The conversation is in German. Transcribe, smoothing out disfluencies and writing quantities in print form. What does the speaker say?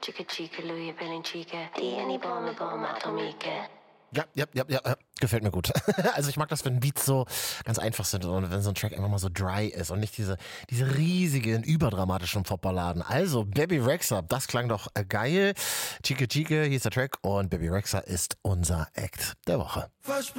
Chica chica, Louis Chica, die Bombe, Bombe, Atomike. Ja, gefällt mir gut. Also ich mag das, wenn Beats so ganz einfach sind und wenn so ein Track einfach mal so dry ist und nicht diese riesigen, überdramatischen Popballaden. Also Bebe Rexha, das klang doch geil. Chica Chica, hier ist der Track und Bebe Rexha ist unser Act der Woche.